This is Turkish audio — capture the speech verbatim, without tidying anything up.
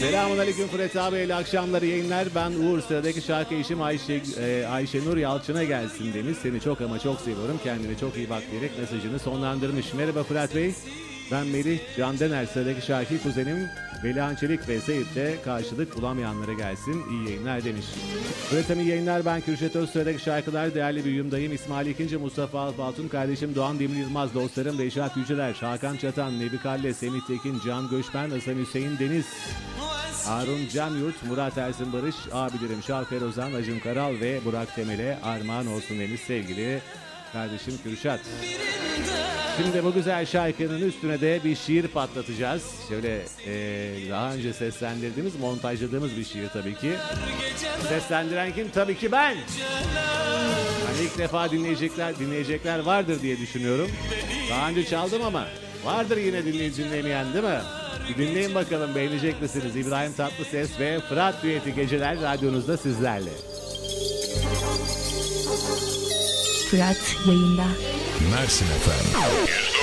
Selamünaleyküm Fırat abi, iyi akşamları yayınlar. Ben Uğur, sıradaki şarkı eşim Ayşe, e, Ayşenur Yalçın'a gelsin demiş. Seni çok ama çok seviyorum, kendine çok iyi bak diyerek mesajını sonlandırmış. Merhaba Fırat Bey, ben Melih Can Dener, sıradaki şarkı kuzenim Velihan Çelik ve Seyit'te karşılık bulamayanlara gelsin. İyi yayınlar demiş. Fırat iyi yayınlar, ben Kürşat Öz, sıradaki şarkılar değerli büyüğüm dayım İsmail İkinci, Mustafa Alpaltun kardeşim, Doğan Demir Yılmaz, dostlarım Reşat Yüceler, Hakan Çatan, Nebi Kalle, Semih Tekin, Can Göçmen, Hasan Hüseyin Deniz, Harun Can Yurt, Murat Ersin Barış, abilerim Şafer Ozan, Acun Karal ve Burak Temel'e armağan olsun demiş sevgili kardeşim Kürşat. Şimdi bu güzel şarkının üstüne de bir şiir patlatacağız. Şöyle e, daha önce seslendirdiğimiz, montajladığımız bir şiir tabii ki. Seslendiren kim? Tabii ki ben. Hani ilk defa dinleyecekler dinleyecekler vardır diye düşünüyorum. Daha önce çaldım ama vardır yine dinleyici dinlemeyen, değil mi? Bir dinleyin bakalım, beğenecek misiniz? İbrahim Tatlıses ve Fırat düeti geceler radyonuzda sizlerle. Fırat yayında. Mersin Efem.